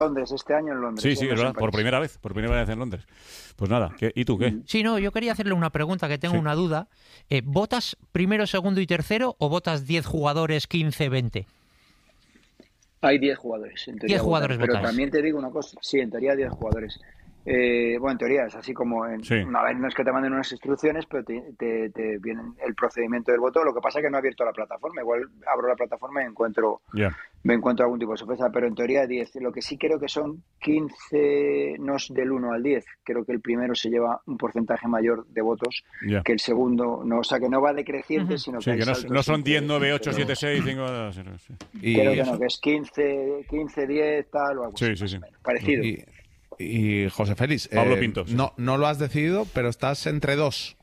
Londres, este año en Londres. Sí, es verdad, por primera vez en Londres. Pues nada, ¿y tú qué? Sí, no, yo quería hacerle una pregunta, que tengo una duda. ¿Votas primero, segundo y tercero o votas 10 jugadores, 15, 20? Hay 10 jugadores, en teoría. 10 jugadores Pero votáis. también te digo una cosa, sí, en teoría 10 jugadores. Bueno, en teoría es así como una vez no es que te manden unas instrucciones, pero te vienen el procedimiento del voto. Lo que pasa es que no he abierto la plataforma. Igual abro la plataforma y me encuentro algún tipo de sorpresa, pero en teoría 10. Lo que sí creo que son 15, no es del 1 al 10. Creo que el primero se lleva un porcentaje mayor de votos que el segundo. No, o sea, que no va decreciente, sino que, que no son 10, 9, 8, 7, 6, 5... Creo que no, que es 15, 10, tal o algo así. Sí. Parecido. Y José Félix, Pablo Pinto, no lo has decidido, pero estás entre dos.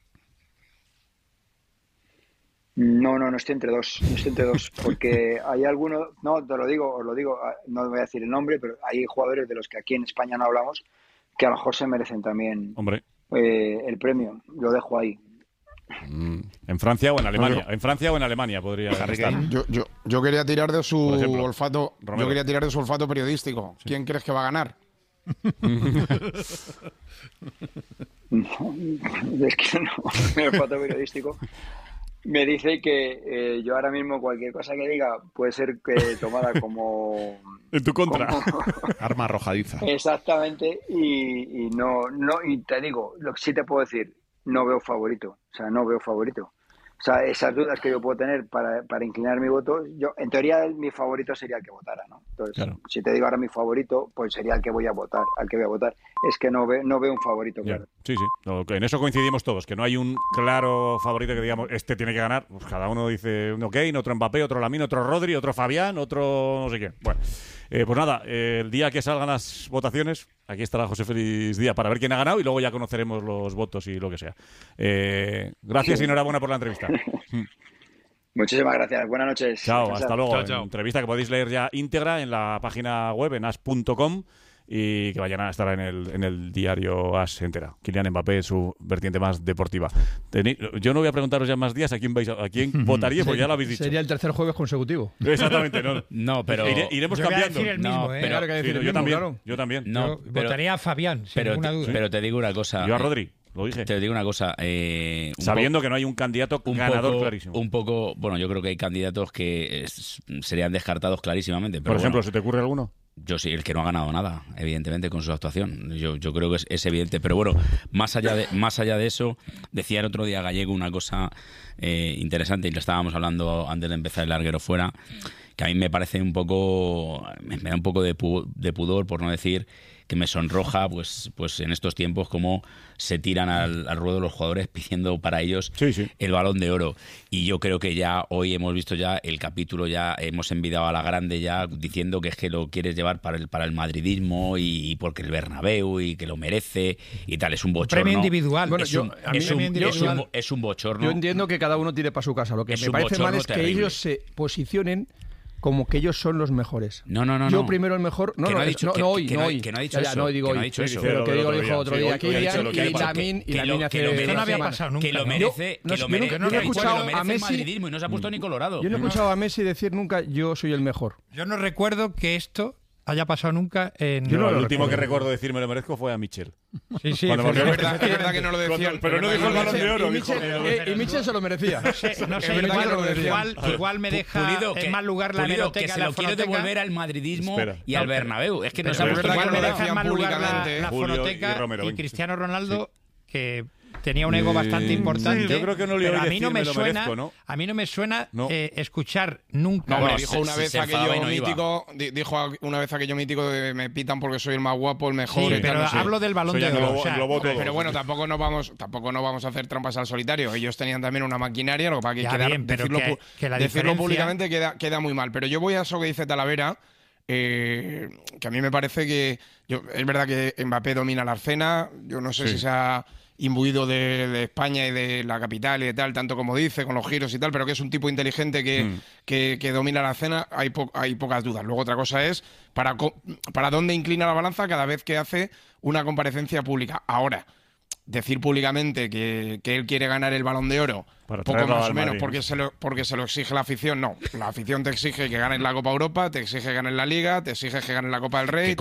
No estoy entre dos, porque hay algunos, os lo digo, no voy a decir el nombre, pero hay jugadores de los que aquí en España no hablamos que a lo mejor se merecen también el premio. Lo dejo ahí. En Francia o en Alemania. En Francia o en Alemania podría estar. Yo quería tirar de su olfato. Romero. Yo quería tirar de su olfato periodístico. Sí. ¿Quién crees que va a ganar? No, es que no. Mi olfato periodístico me dice que yo ahora mismo cualquier cosa que diga puede ser tomada como en tu contra, arma arrojadiza. Exactamente, y te digo, lo que sí te puedo decir, no veo favorito. O sea, esas dudas que yo puedo tener para inclinar mi voto, yo en teoría mi favorito sería el que votara, ¿no? Entonces, si te digo ahora mi favorito, pues sería el que voy a votar, Es que no veo un favorito, claro. Sí. En eso coincidimos todos, que no hay un claro favorito que digamos, este tiene que ganar. Pues cada uno dice uno Kane, otro Mbappé, otro Lamine, otro Rodri, otro Fabián, otro no sé qué. Bueno, pues nada, el día que salgan las votaciones, aquí estará José Félix Díaz para ver quién ha ganado y luego ya conoceremos los votos y lo que sea. Gracias y enhorabuena por la entrevista. Muchísimas gracias. Buenas noches. Chao, hasta luego. Chao. Entrevista que podéis leer ya íntegra en la página web en as.com y que vayan a estar en el diario As entera. Kylian Mbappé, su vertiente más deportiva. Yo no voy a preguntaros ya más días a quién votaríais, porque ya lo habéis dicho. Sería el tercer jueves consecutivo. Exactamente, no, pero iremos yo cambiando. Voy a decir el mismo, Claro que decir el yo mismo, también. claro. Yo también. No, votaría a Fabián, sin ninguna duda. Pero te digo una cosa. Yo a Rodri. Lo dije. Te digo una cosa. Sabiendo que no hay un candidato ganador clarísimo. Bueno, yo creo que hay candidatos que serían descartados clarísimamente. Pero por ejemplo, ¿se te ocurre alguno? Yo sí, el que no ha ganado nada, evidentemente, con su actuación. Yo creo que es evidente. Pero bueno, más allá de eso, decía el otro día Gallego una cosa interesante, y lo estábamos hablando antes de empezar el larguero fuera, que a mí me parece un poco... Me da un poco de pudor, por no decir que me sonroja pues en estos tiempos como se tiran al ruedo los jugadores pidiendo para ellos el Balón de Oro. Y yo creo que ya hoy hemos visto ya el capítulo, ya hemos envidiado a la grande ya diciendo que es que lo quieres llevar para el madridismo y porque el Bernabéu y que lo merece y tal. Es un bochorno. Premio individual. Bueno, es un bochorno. Yo entiendo que cada uno tire para su casa. Lo que me parece mal es que ellos se posicionen como que ellos son los mejores. No. Yo primero el mejor. No hoy. Que no ha dicho eso. No digo hoy. Pero que dijo otro día. Kylian y Lamine hace... Eso no había pasado nunca. Que lo merece. Yo no he escuchado a Messi y no se ha puesto ni colorado. Yo no he escuchado a Messi decir nunca yo soy el mejor. Yo no recuerdo que esto haya pasado nunca en... Yo el último que recuerdo decir me lo merezco fue a Michel. Sí. Es verdad que no lo decían. Pero no dijo el Balón de Oro. Y Michel se lo merecía. No sé, igual me deja Pulido, en mal lugar la hemeroteca. Que se lo quiere devolver al madridismo y al Bernabéu. Es que no se ha puesto igual me deja en mal lugar públicamente la fonoteca y Cristiano Ronaldo, que tenía un ego bastante importante. Yo creo que no le pero oí a mí no me decir, suena, merezco, ¿no? a mí no me suena escuchar nunca. No, dijo una vez aquello mítico, dijo una vez aquello mítico de me pitan porque soy el más guapo, el mejor. Sí, pero hablo del Balón de Oro. Pero bueno, tampoco nos vamos a hacer trampas al solitario. Ellos tenían también una maquinaria, lo que pasa que decirlo públicamente queda muy mal. Pero yo voy a eso que dice Talavera. Que a mí me parece que es verdad que Mbappé domina la escena. Yo no sé si se ha imbuido de España y de la capital y de tal, tanto como dice, con los giros y tal, pero que es un tipo inteligente que domina la escena, hay pocas dudas. Luego otra cosa es para dónde inclina la balanza cada vez que hace una comparecencia pública. Ahora, decir públicamente que él quiere ganar el Balón de Oro, poco más o menos, porque se lo exige la afición. No, la afición te exige que ganes la Copa Europa, te exige que ganes la Liga, te exige que ganes la Copa del Rey.